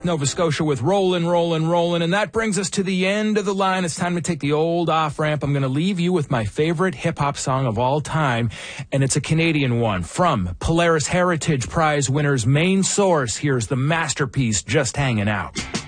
Nova Scotia with Rollin', Rollin', Rollin'. And that brings us to the end of the line. It's time to take the old off-ramp. I'm going to leave you with my favorite hip-hop song of all time, and it's a Canadian one from Polaris Heritage Prize winners Main Source. Here's the masterpiece, Just Hanging Out.